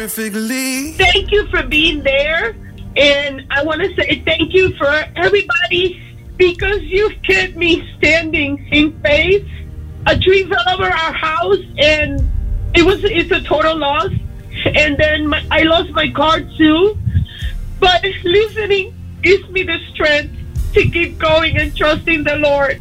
perfectly. Thank you for being there. And I want to say thank you for everybody because you've kept me standing in faith. A tree fell over our house and it's a total loss. And then I lost my car too. But listening gives me the strength to keep going and trusting the Lord.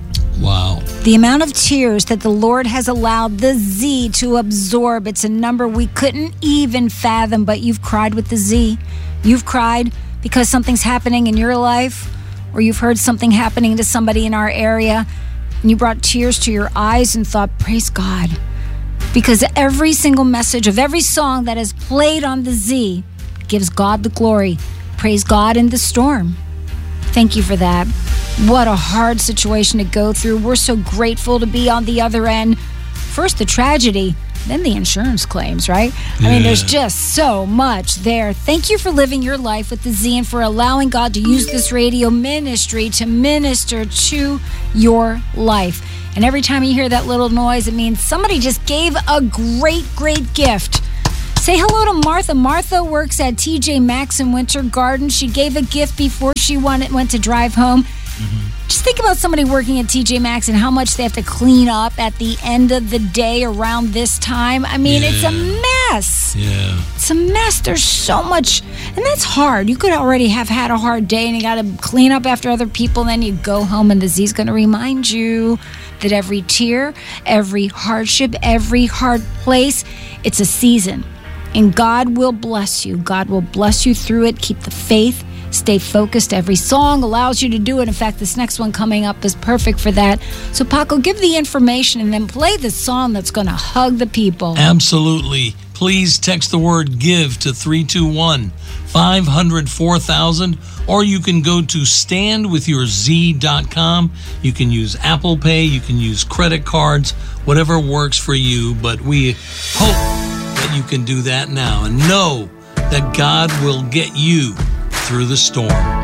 Wow. The amount of tears that the Lord has allowed the Z to absorb, it's a number we couldn't even fathom, but you've cried with the Z. You've cried because something's happening in your life, or you've heard something happening to somebody in our area, and you brought tears to your eyes and thought, praise God. Because every single message of every song that is played on the Z gives God the glory. Praise God in the storm. Thank you for that. What a hard situation to go through. We're so grateful to be on the other end. First the tragedy, then the insurance claims, right? I mean, there's just so much there. Thank you for living your life with the Z and for allowing God to use this radio ministry to minister to your life. And every time you hear that little noise, it means somebody just gave a great, great gift. Say hello to Martha. Martha works at TJ Maxx in Winter Garden. She gave a gift before she went to drive home. Mm-hmm. Just think about somebody working at TJ Maxx and how much they have to clean up at the end of the day around this time. I mean, it's a mess. Yeah. It's a mess. There's so much. And that's hard. You could already have had a hard day and you got to clean up after other people. And then you go home and the Z's going to remind you that every tear, every hardship, every hard place, it's a season. And God will bless you. God will bless you through it. Keep the faith. Stay focused. Every song allows you to do it. In fact, this next one coming up is perfect for that. So, Paco, give the information and then play the song that's going to hug the people. Absolutely. Please text the word GIVE to 321-500-4000, or you can go to standwithyourz.com. You can use Apple Pay. You can use credit cards, whatever works for you. But we hope that you can do that now and know that God will get you through the storm.